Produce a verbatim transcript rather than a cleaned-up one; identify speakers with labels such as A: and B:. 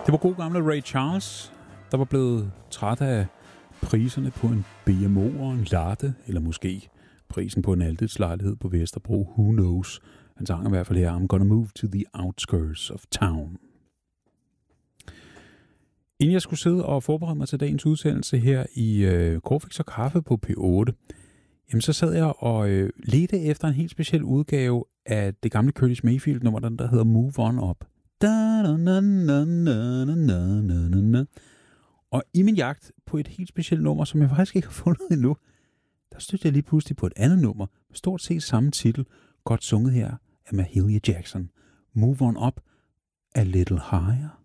A: Det var god gamle Ray Charles, der var blevet træt af priserne på en B M W og en latte, eller måske prisen på en aldelslejlighed på Vesterbro. Who knows? Han sang i hvert fald her, I'm gonna move to the outskirts of town. Inden jeg skulle sidde og forberede mig til dagens udsendelse her i øh, Corfix og Kaffe på P otte, jamen så sad jeg og øh, ledte efter en helt speciel udgave af det gamle Curtis Mayfield-nummer, der hedder Move On Up. Og i min jagt på et helt specielt nummer, som jeg faktisk ikke har fundet endnu, der stødte jeg lige pludselig på et andet nummer, med stort set samme titel, godt sunget her af Mahalia Jackson. Move On Up a Little Higher.